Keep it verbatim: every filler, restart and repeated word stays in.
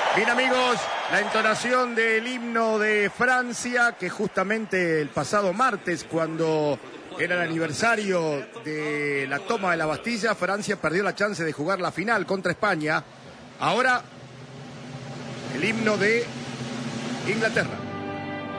Bien, amigos, la entonación del himno de Francia, que justamente el pasado martes, cuando era el aniversario de la toma de la Bastilla, Francia perdió la chance de jugar la final contra España. Ahora, el himno de Inglaterra.